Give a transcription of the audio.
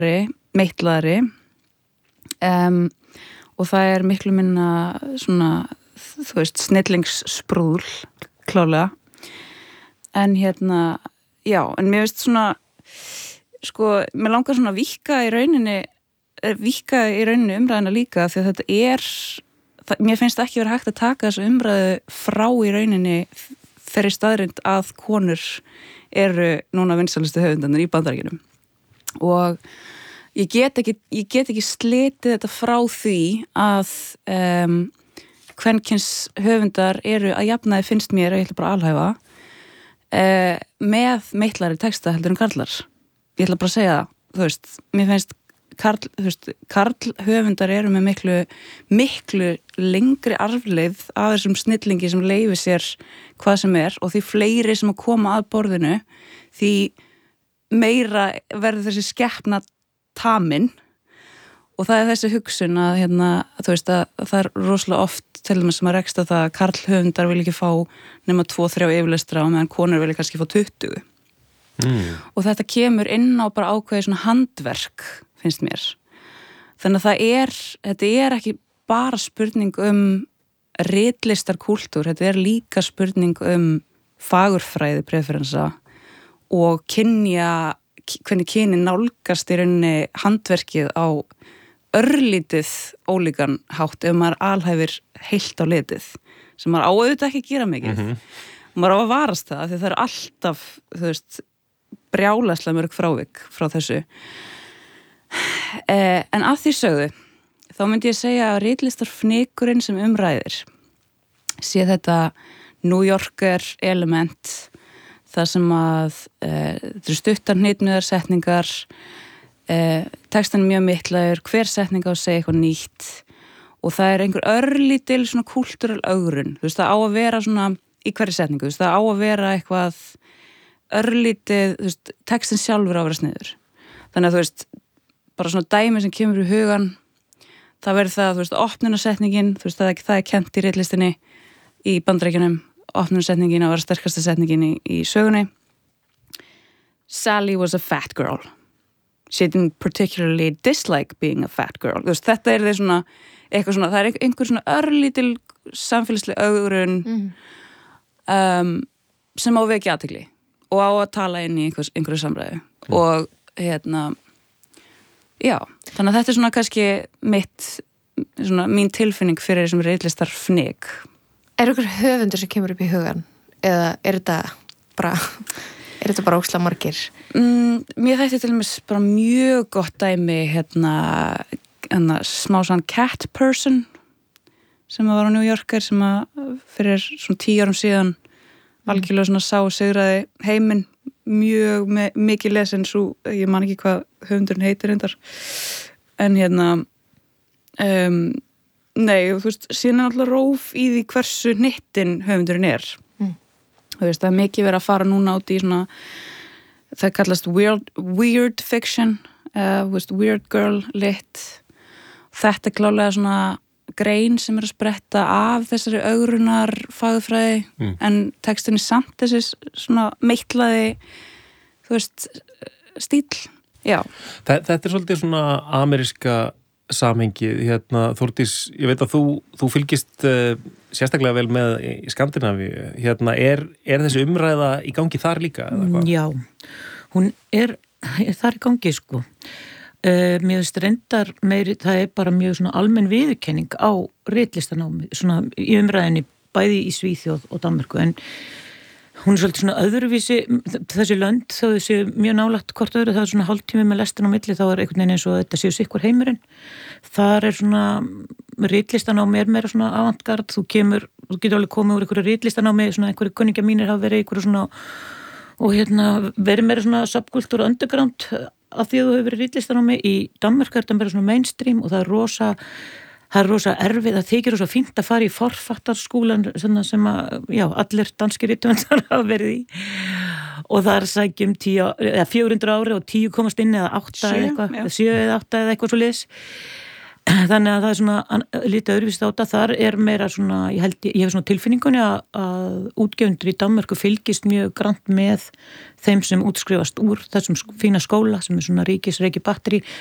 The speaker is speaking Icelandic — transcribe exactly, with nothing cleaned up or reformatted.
meitlaðri um, og það er miklu minna svona, þú veist, snillingssprúðl klálega en hérna, já, en mér veist svona sko, mér langar svona að víkka í rauninni víkka í rauninni umræðina líka því að þetta er, það, mér finnst ekki verið hægt að taka þessu umræðu frá í rauninni þeirri staðrind að konur eru núna vinsælustu höfundarnir í Bandaríkjunum og ég get ekki, ég get ekki slitið þetta frá því að um, kvenkyns höfundar eru að jafnaði finnst mér, og ég ætla bara að alhæfa uh, með meitlari texta heldur en karlar. Ég ætla bara að segja það, þú veist, mér finnst karl, þú veist, karl höfundar eru með miklu, miklu lengri arfleið af þessum snillingi sem leyfi sér hvað sem er og því fleiri sem að koma að borðinu því meira verður þessi skepna tamin og það er þessi hugsun að, hérna, þú veist, að, að það er rosalega oft til dæmis sem að reksta það að karl höfundar vil ekki fá nema tvo, þrjá yfirleistra og meðan konur vil kannski fá tuttugu mm. og þetta kemur inn á bara ákveði svona handverk finnst mér þannig að það er, þetta er ekki bara spurning um ritlistarkúltúr, þetta er líka spurning um fagurfræði preferensa og kynja hvernig kynin nálgast í rauninni handverkið á örlítið ólíkan hátt ef maður alhæfir heilt á litið sem maður á auðvitað ekki að gera mikið mm-hmm. maður á að varast það því það er alltaf, þú veist, brjálæslega mörg frávik frá þessu eh, en að því sögðu þá myndi ég segja að ritlistarfnykurinn sem umræðir sé þetta New Yorker element það sem að uh, þetta eru stuttar hnitmiðar setningar uh, textan er mjög miklaður hver setning á að segja eitthvað nýtt og það er einhver örlítil svona kúltúral ögrun, þú veist það á að vera svona í hverju setningu, þú veist það á að vera eitthvað örlítið, þú veist textin sjálfur á að vera sniður þannig að þú veist, bara svona dæmi sem kemur í hugan það verður það, þú veist, opnunarsetningin þú veist, það er, það er kennt í ritlistinni í Bandaríkjunum opnunarsetningin að vera sterkasta setningin í, í sögunni Sally was a fat girl she didn't particularly dislike being a fat girl þú veist, þetta er því svona eitthvað svona, það er einhver svona örlítil samfélagsleg ögrun mm. um, sem á vekja athygli og á að tala inn í einhvers, einhverju samræðu mm. og hérna já, þannig að þetta er svona kannski mitt, svona mín tilfinning fyrir þessum ritlistar fnyk. Er ykkur höfundur sem kemur upp í hugan? Eða er þetta bara, er þetta bara ókslega margir? Mm, mér þætti til dæmis bara mjög gott dæmi hérna, hérna smá svona cat person sem var á New Yorker sem að fyrir svona tíu árum síðan algjörlega svona sá sigraði heiminn mjög me- mikið lesin svo, ég man ekki hvað höfundurinn heitir reyndar en hérna um nei, þú veist, síðan er alltaf róf í því hversu hnittin höfundurinn er. Mm. Þú veist, það er mikið verið að fara núna út í svona, það kallast weird, weird fiction, uh, veist, weird girl lit. Þetta er klálega svona grein sem er að spretta af þessari ögrunar fagurfræði, mm. en textin er samt þessi svona meitlaði, þú veist, stíl. Já. Þetta er svolítið svona ameríska samhengið, hérna Þórdís, ég veit að þú, þú fylgist uh, sérstaklega vel með í Skandinavíu, hérna er, er þessi umræða í gangi þar líka? Eða hvað? Já, hún er, er þar í gangi sko. Uh, mér finnst reyndar meiri, það er bara mjög svona almenn viðurkenning á ritlistanámi, svona í umræðinni bæði í Svíþjóð og Danmörku, en hún er svolítið svona öðruvísi, þessi lönd þó þessi mjög nálægt hvort öðru, það er svona hálftími með lestin á milli, þá er einhvern veginn eins og þetta séu sikkur heimurinn. Þar er svona ritlistanámi er meira svona avantgard, þú kemur, þú getur alveg komið úr einhverju ritlistanámi, svona einhverju kunningja mínir hafa verið einhverju svona, og hérna verið meira svona subkultúr og underground af því að þú hefur verið ritlistanámi. Í Danmörku er þetta meira svona mainstream og það er rosa Það er rosa erfið, það þykir rosa fínt að fara í forfattarskúlan sem að, já, allir danskir rithöfundar hafa verið í og það er sækjum tíu, eða fjögur hundruð ári og tíu komast inn eða átta eða eitthvað, eða sjö eða átta eða eitthvað svo liðs þannig að það er svona lítið öðruvist átta, þar er meira svona, ég held, ég hef svona tilfinningunni að, að útgefendur í Danmörku fylgist mjög grannt með þeim sem útskrifast úr þessum fína skóla sem er svona ríkisreiki batteri,